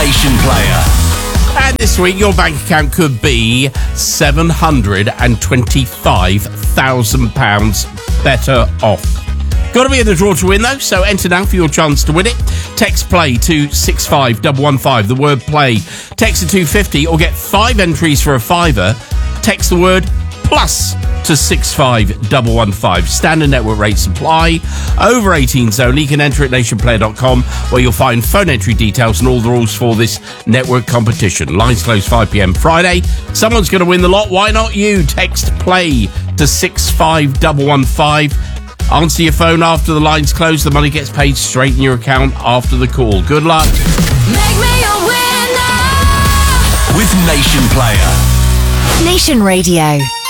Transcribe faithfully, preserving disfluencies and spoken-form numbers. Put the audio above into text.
Nation Player. And this week, your bank account could be seven hundred twenty-five thousand pounds better off. Got to be in the draw to win, though, so enter now for your chance to win it. Text play to six five one one five, the word play. Text to two fifty or get five entries for a fiver. Text the word plus to six five one one five. Standard network rates apply. Over eighteens only. You can enter at nation player dot com, where you'll find phone entry details and all the rules for this network competition. Lines close five p.m. Friday. Someone's going to win the lot. Why not you? Text play to six five one one five. Answer your phone after the lines close. The money gets paid straight in your account after the call. Good luck. Make me a winner with Nation Player. Nation Radio.